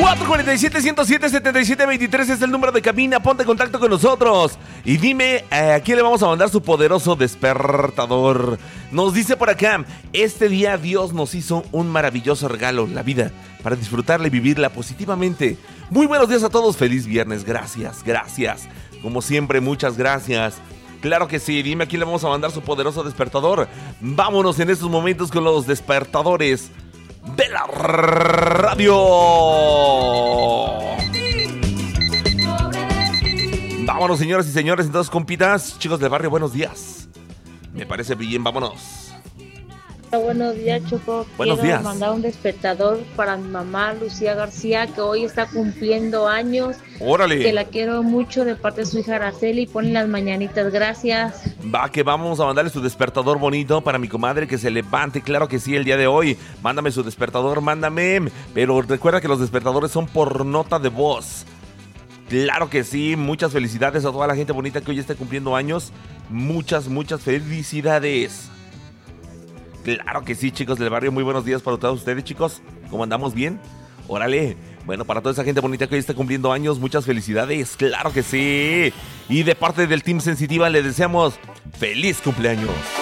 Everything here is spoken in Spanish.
447-107-7723 es el número de cabina. Ponte en contacto con nosotros y dime a quién le vamos a mandar su poderoso despertador. Nos dice por acá: este día Dios nos hizo un maravilloso regalo, la vida, para disfrutarla y vivirla positivamente. Muy buenos días a todos, feliz viernes. Gracias. Como siempre, muchas gracias. Claro que sí, dime a quién le vamos a mandar su poderoso despertador. Vámonos en estos momentos con los despertadores de la radio. Vámonos, señoras y señores, entonces, compitas, chicos del barrio, buenos días. Me parece bien, vámonos. Buenos días, Choco. Buenos días. Quiero mandar un despertador para mi mamá, Lucía García, que hoy está cumpliendo años. Órale. Que la quiero mucho, de parte de su hija Araceli. Ponen las mañanitas, gracias. Va, que vamos a mandarle su despertador bonito para mi comadre, que se levante. Claro que sí, el día de hoy. Mándame su despertador, mándame. Pero recuerda que los despertadores son por nota de voz. Claro que sí, muchas felicidades a toda la gente bonita que hoy está cumpliendo años. Muchas felicidades. Claro que sí, chicos del barrio, muy buenos días para todos ustedes, chicos. ¿Cómo andamos? ¿Bien? Órale. Bueno, para toda esa gente bonita que hoy está cumpliendo años, muchas felicidades. Claro que sí. Y de parte del Team Sensitiva le deseamos feliz cumpleaños.